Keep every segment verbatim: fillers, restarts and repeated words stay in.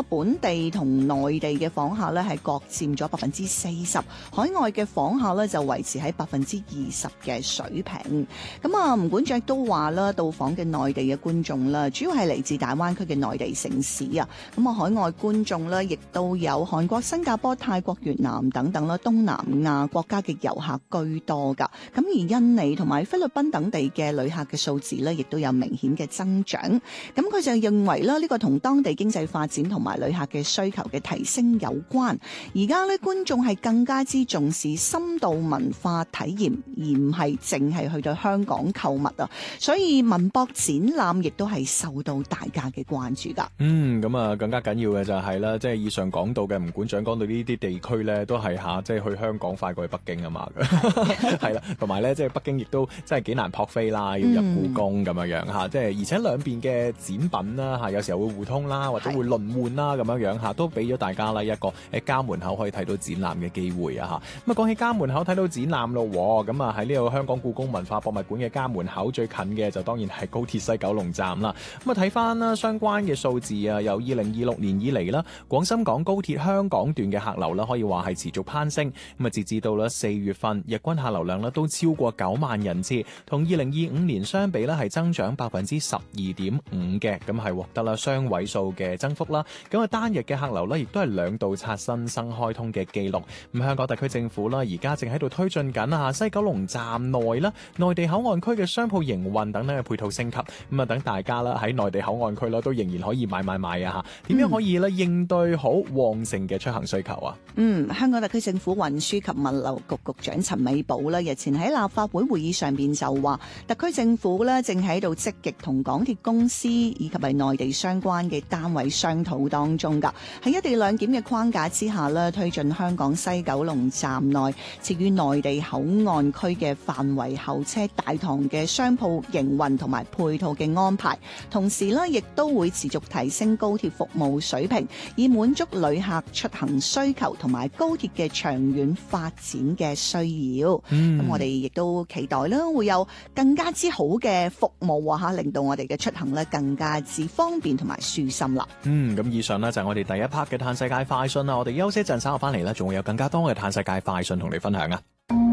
啊，本地同內地嘅訪客咧係各佔咗百分之四十，海外嘅訪客咧就維持喺百分之二十嘅水平。咁啊，吳館長都話啦，到訪嘅內地嘅觀眾啦，主要係嚟自大灣區嘅內地城市啊。咁啊，海外觀眾咧亦都有韓國、新加坡、泰國、越南等等啦，東南亞國家嘅遊客居多㗎。咁而印尼同埋菲律賓等地嘅旅客嘅數字咧，亦都有明顯嘅增長。咁佢就認為啦，呢個同當地經濟發展同埋旅客嘅需求嘅提升有關。而家咧，觀眾係更加之重視深度文化體驗，而唔係淨係去到香港購物啊。所以文博展覽亦都係受到大家嘅關注㗎。 嗯，咁啊，更加緊要嘅就係啦，即係以上講到嘅吳館長講到呢啲地區咧，都係嚇，即係去香港快過去北京啊嘛。係啦，同埋咧，即係北京亦都真係幾難撲飛啦，要入故宮咁樣樣嚇，即係而且兩邊嘅展品啦嚇，有時候會互通啦，或者會輪換啦咁樣樣嚇，都俾咗大家啦一個誒家門口可以睇到展覽嘅機會啊嚇。咁啊，講起家門口睇到展覽咯，咁啊喺呢個香港故宮文化博物館嘅家門口最近嘅就當然係高鐵西九龍站啦。咁啊睇翻啦相關嘅數字啊，由二零二六年以嚟啦，廣深港高鐵香港段嘅客流啦，可以話係持續攀升。咁啊，截至到啦四月份，日均客流量咧都超過九萬人次，同二零二五年相比咧係增長百分之十二點五嘅，咁係獲得啦雙位數嘅增幅啦。咁啊單日嘅客流咧，亦都係兩度刷新新開通嘅記錄。咁香港特區政府啦，而家正喺度推進緊啊西九龍站內啦、內地口岸區嘅商鋪營運等等嘅配套升級。咁啊，等大家啦喺內地口岸區啦都仍然可以買買買啊嚇。點樣可以咧應對好旺盛嘅出行需求啊？ 嗯，香港特區政府運輸及物流局局長陳美寶咧日前喺立法會會議上邊就話，特區政府咧正喺度積極同港鐵公司以及係內地相關嘅單位商討當中㗎。喺一地兩檢嘅框架之下咧，推進香港西九龍站內設於內地口岸區嘅範圍候車大堂嘅商鋪營運同埋配套嘅安排，同時咧亦都會持續提升高鐵服務水平，以滿足旅客出行需求同埋高鐵嘅長遠發展嘅需要。咁、嗯、我哋亦都期待啦，會有更加之好嘅服務啊吓，令到我哋嘅出行咧更加之方便同埋舒心啦。 嗯，咁以上呢就係我哋第一 part 嘅嘆世界快訊啦。我哋休息一陣，稍後翻嚟咧，仲會有更加多嘅嘆世界快訊同你分享啊！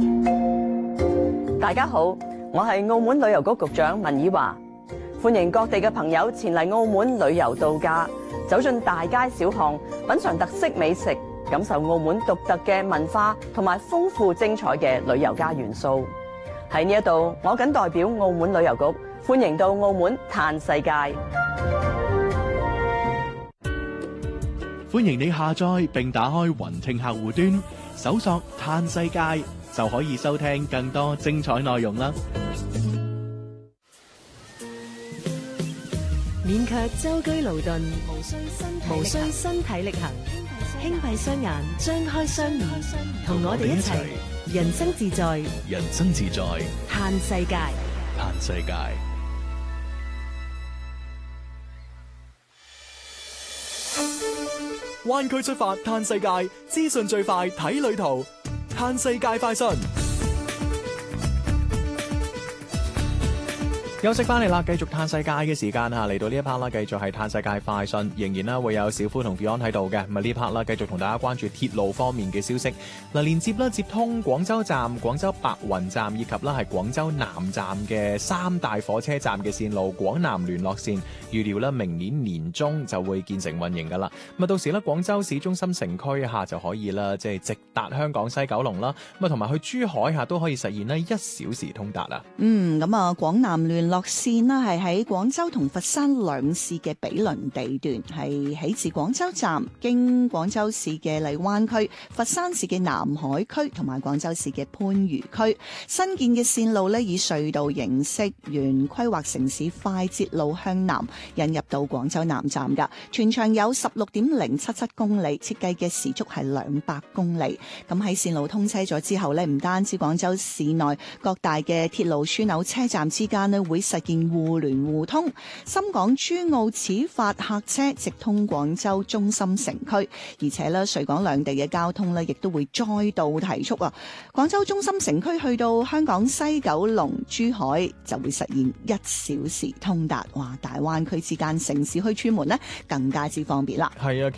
大家好，我係澳門旅遊局局長文以華，歡迎各地嘅朋友前嚟澳門旅遊度假，走進大街小巷，品嘗特色美食，感受澳門獨特嘅文化同埋豐富精彩嘅旅遊家元素。喺呢一度，我謹代表澳門旅遊局歡迎到澳門嘆世界。 歡迎你下載並打開雲聽客戶端，搜索嘆世界就可以收聽更多精彩內容啦。 免卻舟車勞頓，無需身體力行，輕閉雙眼，張開雙耳，同我哋一齊人生自在， 人生自在， 嘆世界， 嘆世界。 灣區出發嘆世界，資訊最快睇旅途，嘆世界快訊。 休息翻嚟啦，繼續嘆世界嘅時間啊！嚟到呢一 part 啦，繼續係嘆世界快訊，仍然啦會有小夫同 Beyond 喺度嘅。咁啊呢 part 啦，繼續同大家關注鐵路方面嘅消息。嗱，連接啦接通廣州站、廣州白雲站以及啦係廣州南站嘅三大火車站嘅線路廣南聯絡線，預料咧明年年中就會建成運營噶啦。咁啊到時咧廣州市中心城區下就可以啦，即係直達香港西九龍啦。咁啊同埋去珠海下都可以實現咧一小時通達啊。 嗯，咁啊廣南聯落線啦，係喺廣州同佛山兩市嘅毗鄰地段，係起自廣州站，經廣州市嘅荔灣區、佛山市嘅南海區同埋廣州市嘅番禺區。新建嘅線路呢，以隧道形式原規劃城市快捷路向南引入到廣州南站噶，全長有十六點零七七公里，設計嘅時速係兩百公里。咁喺線路通車咗之後呢，唔單止廣州市內各大嘅鐵路樞紐車站之間呢會實現互聯互通，深港珠澳始發客車直通廣州中心城區，而且咧穗港兩地嘅交通咧亦都會再度提速啊！廣州中心城區去到香港西九龍、珠海就會實現一小時通達，哇！大灣區之間城市去出門咧更加之方便啦。 係啊。